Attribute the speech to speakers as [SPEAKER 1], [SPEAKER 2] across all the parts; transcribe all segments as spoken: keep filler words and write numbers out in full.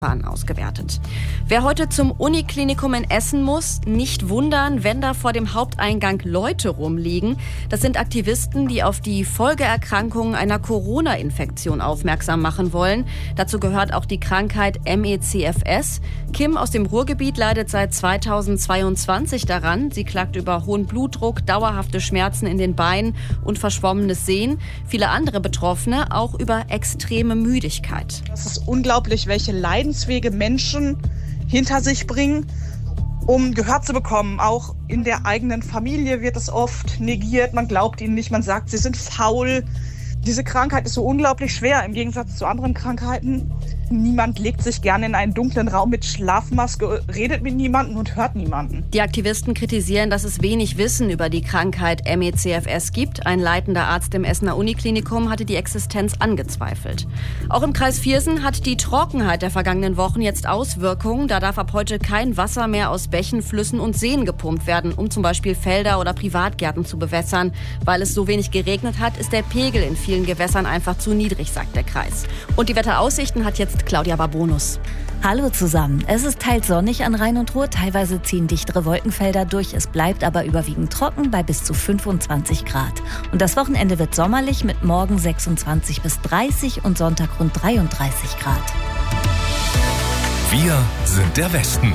[SPEAKER 1] ausgewertet. Wer heute zum Uniklinikum in Essen muss, nicht wundern, wenn da vor dem Haupteingang Leute rumliegen. Das sind Aktivisten, die auf die Folgeerkrankungen einer Corona-Infektion aufmerksam machen wollen. Dazu gehört auch die Krankheit M E C F S. Kim aus dem Ruhrgebiet leidet seit zweitausendzweiundzwanzig daran. Sie klagt über hohen Blutdruck, dauerhafte Schmerzen in den Beinen und verschwommenes Sehen. Viele andere Betroffene auch über extreme Müdigkeit.
[SPEAKER 2] Es ist unglaublich, welche Leiden Wege Menschen hinter sich bringen, um Gehör zu bekommen. Auch in der eigenen Familie wird es oft negiert. Man glaubt ihnen nicht, man sagt, sie sind faul. Diese Krankheit ist so unglaublich schwer im Gegensatz zu anderen Krankheiten. Niemand legt sich gerne in einen dunklen Raum mit Schlafmaske, redet mit niemandem und hört niemanden.
[SPEAKER 1] Die Aktivisten kritisieren, dass es wenig Wissen über die Krankheit M E C F S gibt. Ein leitender Arzt im Essener Uniklinikum hatte die Existenz angezweifelt. Auch im Kreis Viersen hat die Trockenheit der vergangenen Wochen jetzt Auswirkungen. Da darf ab heute kein Wasser mehr aus Bächen, Flüssen und Seen gepumpt werden, um zum Beispiel Felder oder Privatgärten zu bewässern. Weil es so wenig geregnet hat, ist der Pegel in vielen Gewässern einfach zu niedrig, sagt der Kreis. Und die Wetteraussichten hat jetzt Claudia Barbonus.
[SPEAKER 3] Hallo zusammen. Es ist teils sonnig an Rhein und Ruhr, teilweise ziehen dichtere Wolkenfelder durch. Es bleibt aber überwiegend trocken bei bis zu fünfundzwanzig Grad. Und das Wochenende wird sommerlich mit morgen sechsundzwanzig bis dreißig und Sonntag rund dreiunddreißig Grad.
[SPEAKER 4] Wir sind der Westen.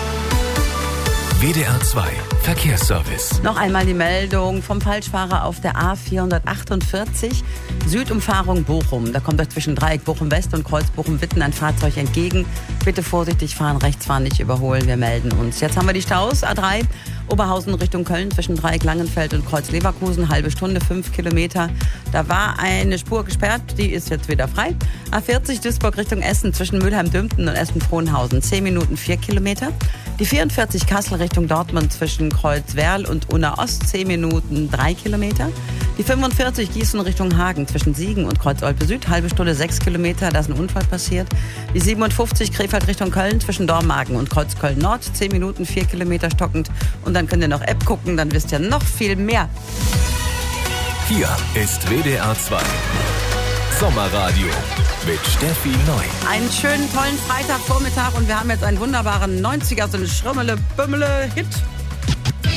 [SPEAKER 4] W D R zwei Verkehrsservice.
[SPEAKER 5] Noch einmal die Meldung vom Falschfahrer auf der A vierhundertachtundvierzig, Südumfahrung Bochum. Da kommt euch zwischen Dreieck Bochum-West und Kreuz Bochum-Witten ein Fahrzeug entgegen. Bitte vorsichtig fahren, rechts fahren, nicht überholen. Wir melden uns. Jetzt haben wir die Staus. A drei, Oberhausen Richtung Köln zwischen Dreieck Langenfeld und Kreuz Leverkusen. Halbe Stunde, fünf Kilometer. Da war eine Spur gesperrt, die ist jetzt wieder frei. A vierzig, Duisburg Richtung Essen zwischen Mülheim-Dümpten und Essen-Frohnhausen. zehn Minuten, vier Kilometer. Die vierundvierzig, Kassel Richtung Dortmund zwischen Kreuz-Werl und Unna-Ost, zehn Minuten, drei Kilometer. Die fünfundvierzig, Gießen Richtung Hagen zwischen Siegen und Kreuz-Olpe-Süd, halbe Stunde, sechs Kilometer, da ist ein Unfall passiert. Die siebenundfünfzig, Krefeld Richtung Köln zwischen Dormagen und Kreuz-Köln-Nord, zehn Minuten, vier Kilometer stockend. Und dann könnt ihr noch App gucken, dann wisst ihr noch viel mehr.
[SPEAKER 4] Hier ist W D R zwei Sommerradio mit Steffi Neu.
[SPEAKER 5] Einen schönen, tollen Freitagvormittag und wir haben jetzt einen wunderbaren neunziger, so eine Schrummele-Bümmele-Hit.